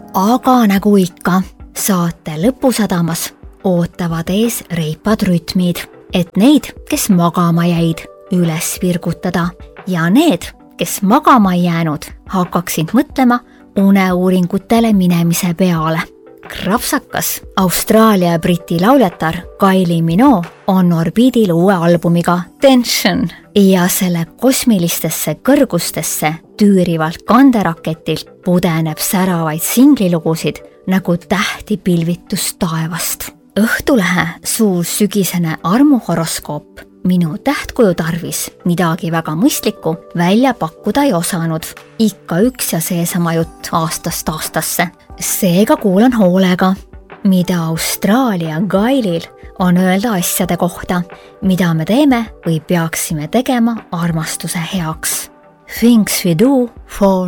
Aga nagu ikka, saate lõpusadamas ootavad ees reipad rütmid, et neid, kes magama jäid, üles virgutada ja need, kes magama ei jäänud, hakkaksid mõtlema uneuuringutele minemise peale. Krapsakas Austraalia ja Briti lauljatar Kylie Minogue on orbiidil uue albumiga Tension ja selle kosmilistesse kõrgustesse tüürivalt kanderaketilt pudeneb säravaid singlilugusid nagu tähti pilvitus taevast. Õhtulehe suur sügisene armuhoroskoop minu tähtkuju tarvis midagi väga mõistlikku välja pakkuda ei osanud. Ikka üks ja seesama jutt aastast aastasse. Seega kuulan hoolega, mida Austraalia Gailil on öelda asjade kohta, mida me teeme või peaksime tegema armastuse heaks. Things we do for